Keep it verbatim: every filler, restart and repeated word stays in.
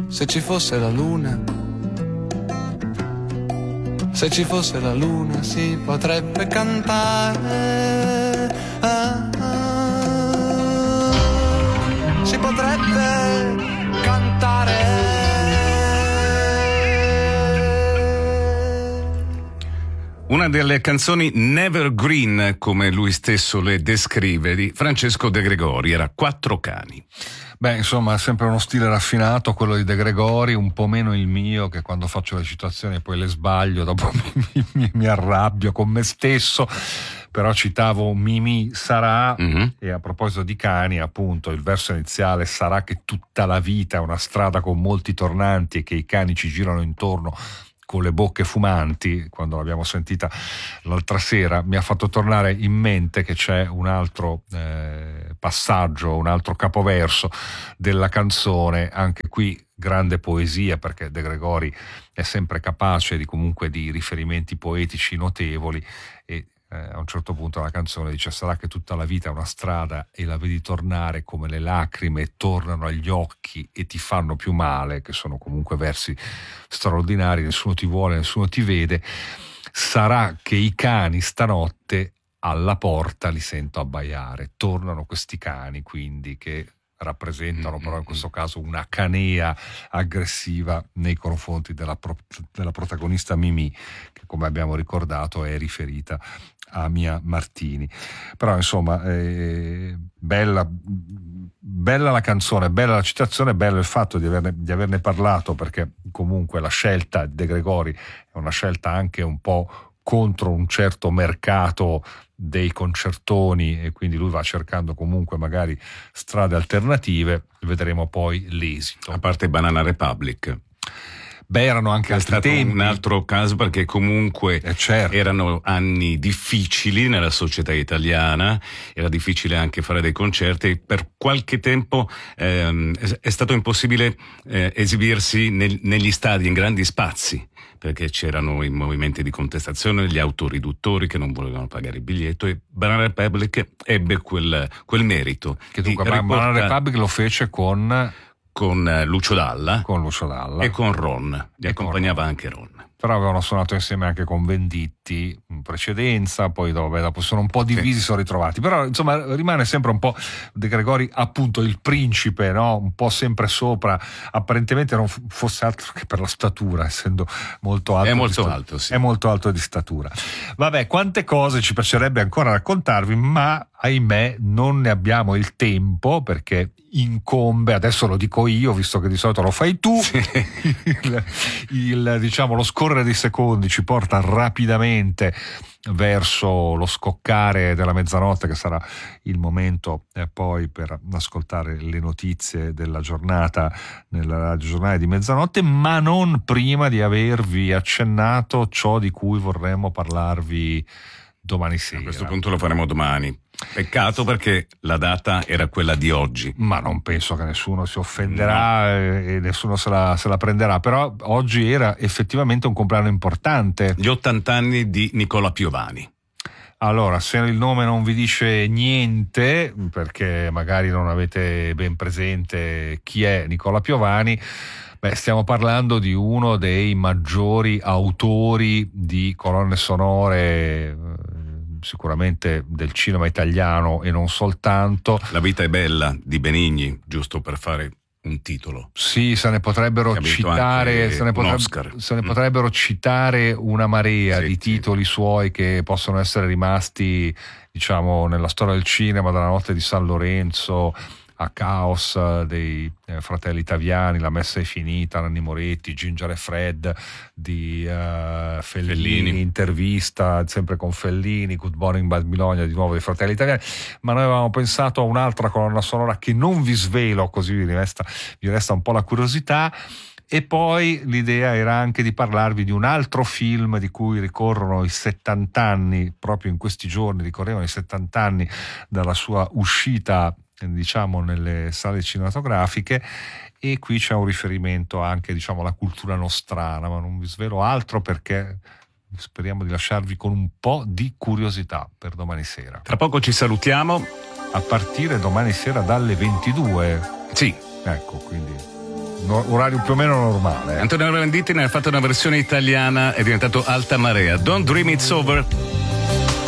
se ci fosse la luna, se ci fosse la luna si potrebbe cantare, ah, ah, si potrebbe cantare. Una delle canzoni Nevergreen, come lui stesso le descrive, di Francesco De Gregori, era Quattro cani. Beh, insomma, è sempre uno stile raffinato quello di De Gregori, un po' meno il mio, che quando faccio le citazioni poi le sbaglio, dopo mi, mi, mi arrabbio con me stesso. Però citavo Mimì sarà, mm-hmm. E a proposito di cani, appunto, il verso iniziale: sarà che tutta la vita è una strada con molti tornanti e che i cani ci girano intorno con le bocche fumanti. Quando l'abbiamo sentita l'altra sera mi ha fatto tornare in mente che c'è un altro eh, passaggio, un altro capoverso della canzone, anche qui grande poesia, perché De Gregori è sempre capace di comunque di riferimenti poetici notevoli, e Eh, a un certo punto la canzone dice: sarà che tutta la vita è una strada e la vedi tornare come le lacrime tornano agli occhi e ti fanno più male, che sono comunque versi straordinari. Nessuno ti vuole, nessuno ti vede. Sarà che i cani stanotte alla porta li sento abbaiare. Tornano questi cani, quindi, che rappresentano mm-hmm. però in questo caso una canea aggressiva nei confronti della, pro- della protagonista Mimì, che, come abbiamo ricordato, è riferita a Mia Martini. Però insomma, eh, bella bella la canzone, bella la citazione, bello il fatto di averne, di averne parlato, perché comunque la scelta di De Gregori è una scelta anche un po' contro un certo mercato dei concertoni, e quindi lui va cercando comunque magari strade alternative. Vedremo poi l'esito. A parte Banana Republic. Beh, erano anche è altri stato tempi. Un altro caso, perché comunque eh certo. erano anni difficili nella società italiana, era difficile anche fare dei concerti. Per qualche tempo ehm, è stato impossibile eh, esibirsi nel, negli stadi in grandi spazi, perché c'erano i movimenti di contestazione, gli autoriduttori che non volevano pagare il biglietto, e Banana Republic ebbe quel, quel merito. Che dunque riporta... Banana Republic lo fece con... con Lucio Dalla, con Lucio Dalla e con Ron, gli accompagnava Ron. Anche Ron. Però avevano suonato insieme anche con Venditti in precedenza, poi dopo, dopo sono un po' divisi, sì. sono ritrovati. Però insomma rimane sempre un po' De Gregori, appunto il principe, no? Un po' sempre sopra, apparentemente non fosse altro che per la statura, essendo molto alto. È molto sta- alto, sì. È molto alto di statura. Vabbè, quante cose ci piacerebbe ancora raccontarvi, ma ahimè non ne abbiamo il tempo, perché incombe, adesso lo dico io visto che di solito lo fai tu, sì. il, il diciamo lo scorrere dei secondi ci porta rapidamente verso lo scoccare della mezzanotte, che sarà il momento eh, poi per ascoltare le notizie della giornata nel giornale di mezzanotte, ma non prima di avervi accennato ciò di cui vorremmo parlarvi domani sera. A questo punto lo faremo domani. Peccato, perché la data era quella di oggi. Ma non penso che nessuno si offenderà, no. e, e nessuno se la, se la prenderà. Però oggi era effettivamente un compleanno importante. Gli ottanta anni di Nicola Piovani. Allora, se il nome non vi dice niente, perché magari non avete ben presente chi è Nicola Piovani, beh, stiamo parlando di uno dei maggiori autori di colonne sonore, sicuramente del cinema italiano e non soltanto. La vita è bella di Benigni, giusto per fare un titolo. Sì, se ne potrebbero citare, se ne, potreb- se ne potrebbero mm. citare una marea sì, di titoli sì. suoi che possono essere rimasti, diciamo, nella storia del cinema, dalla notte di San Lorenzo a Caos dei eh, fratelli Taviani, La messa è finita, Nanni Moretti, Ginger e Fred di uh, Fellini, Fellini, Intervista sempre con Fellini, Good Morning Babilonia di nuovo dei fratelli Taviani. Ma noi avevamo pensato a un'altra colonna sonora che non vi svelo, così vi resta, vi resta un po' la curiosità. E poi l'idea era anche di parlarvi di un altro film di cui ricorrono i settanta anni, proprio in questi giorni ricorrevano i settanta anni dalla sua uscita, diciamo, nelle sale cinematografiche, e qui c'è un riferimento anche, diciamo, alla cultura nostrana, ma non vi svelo altro perché speriamo di lasciarvi con un po' di curiosità per domani sera. Tra poco ci salutiamo, a partire domani sera dalle ventidue. Sì. Ecco, quindi no, orario più o meno normale. Antonio Venditti ne ha fatto una versione italiana, è diventato Alta Marea. Don't Dream It's Over.